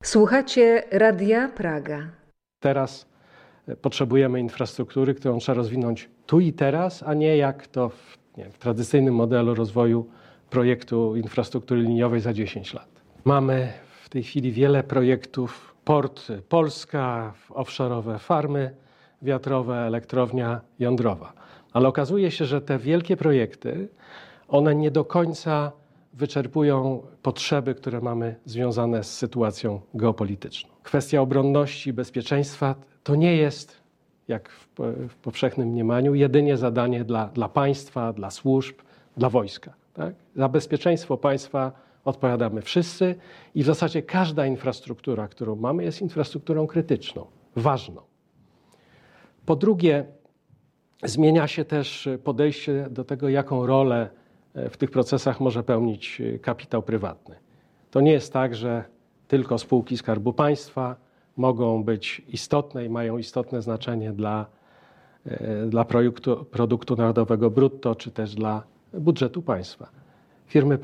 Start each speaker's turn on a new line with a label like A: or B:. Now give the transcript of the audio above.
A: Słuchacie Radia Praga.
B: Teraz potrzebujemy infrastruktury, którą trzeba rozwinąć tu i teraz, a nie jak to w tradycyjnym modelu rozwoju projektu infrastruktury liniowej za 10 lat. Mamy w tej chwili wiele projektów, port Polska, offshore'owe farmy wiatrowe, elektrownia jądrowa. Ale okazuje się, że te wielkie projekty, one nie do końca wyczerpują potrzeby, które mamy związane z sytuacją geopolityczną. Kwestia obronności i bezpieczeństwa to nie jest, jak w powszechnym mniemaniu, jedynie zadanie dla państwa, dla służb, dla wojska. Tak? Za bezpieczeństwo państwa odpowiadamy wszyscy i w zasadzie każda infrastruktura, którą mamy, jest infrastrukturą krytyczną, ważną. Po drugie, zmienia się też podejście do tego, jaką rolę w tych procesach może pełnić kapitał prywatny. To nie jest tak, że tylko spółki Skarbu Państwa mogą być istotne i mają istotne znaczenie dla produktu narodowego brutto, czy też dla budżetu państwa. Firmy